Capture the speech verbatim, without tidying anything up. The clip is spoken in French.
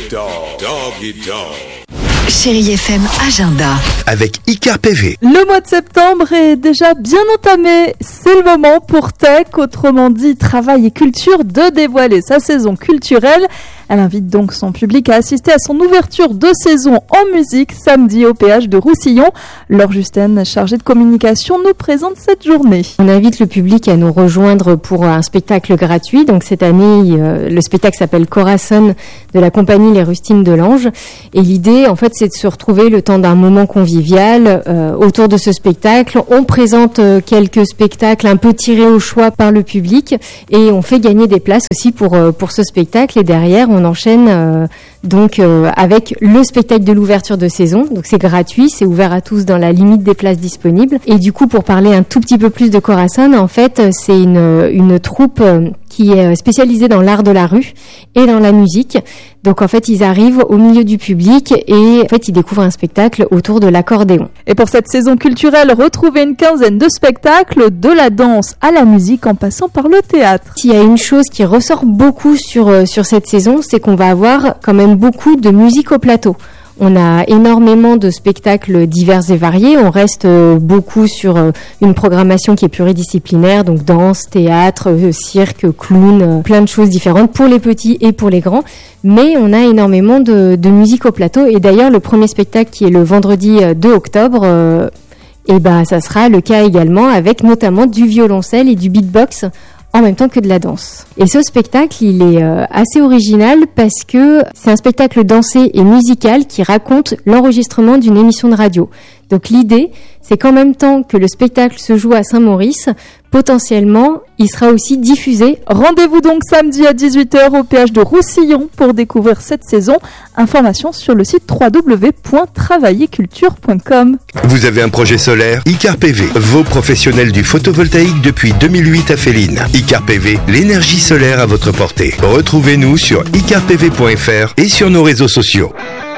dog, doggy dog. Chérie F M Agenda. Avec Icar P V. Le mois de septembre est déjà bien entamé. C'est le moment pour Tech, autrement dit Travail et Culture, de dévoiler sa saison culturelle. Elle invite donc son public à assister à son ouverture de saison en musique samedi au péage de Roussillon. Laure Juste, chargée de communication, nous présente cette journée. On invite le public à nous rejoindre pour un spectacle gratuit. Donc cette année, euh, le spectacle s'appelle Corazon de la compagnie Les Rustines de l'Ange. Et l'idée, en fait, c'est de se retrouver le temps d'un moment convivial euh, autour de ce spectacle. On présente euh, quelques spectacles un peu tirés au choix par le public et on fait gagner des places aussi pour euh, pour ce spectacle. Et derrière, on enchaîne euh, donc euh, avec le spectacle de l'ouverture de saison. Donc c'est gratuit, c'est ouvert à tous dans la limite des places disponibles. Et du coup, pour parler un tout petit peu plus de Corazon, en fait, c'est une une troupe euh, qui est spécialisée dans l'art de la rue et dans la musique. Donc en fait, ils arrivent au milieu du public et en fait, ils découvrent un spectacle autour de l'accordéon. Et pour cette saison culturelle, retrouvez une quinzaine de spectacles, de la danse à la musique en passant par le théâtre. S'il y a une chose qui ressort beaucoup sur sur cette saison, c'est qu'on va avoir quand même beaucoup de musique au plateau. On a énormément de spectacles divers et variés. On reste beaucoup sur une programmation qui est pluridisciplinaire, donc danse, théâtre, cirque, clown, plein de choses différentes pour les petits et pour les grands. Mais on a énormément de, de musique au plateau. Et d'ailleurs, le premier spectacle qui est le vendredi deux octobre, euh, et ben, ça sera le cas également avec notamment du violoncelle et du beatbox en même temps que de la danse. Et ce spectacle, il est euh, assez original parce que c'est un spectacle dansé et musical qui raconte l'enregistrement d'une émission de radio. Donc l'idée, c'est qu'en même temps que le spectacle se joue à Saint-Maurice, potentiellement, il sera aussi diffusé. Rendez-vous donc samedi à dix-huit heures au péage de Roussillon pour découvrir cette saison. Information sur le site w w w point travailler culture point com. Vous avez un projet solaire? Icar P V, vos professionnels du photovoltaïque depuis deux mille huit à Féline. Icar P V, l'énergie solaire à votre portée. Retrouvez-nous sur icar p v point f r et sur nos réseaux sociaux.